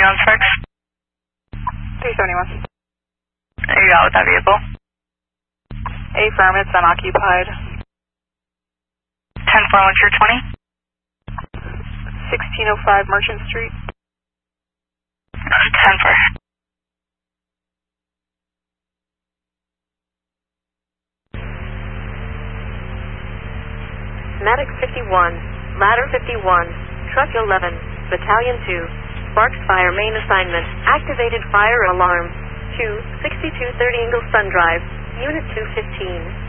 371 Sparks. 371. There you go with that vehicle. Affirm, it's unoccupied. 10-4, what's your 20? 1605 Merchant Street. 10-4. Medic 51, Ladder 51, Truck 11, Battalion 2, Sparks Fire main assignment, activated fire alarm, 2, 6230 Ingle Sun Drive, Unit 215.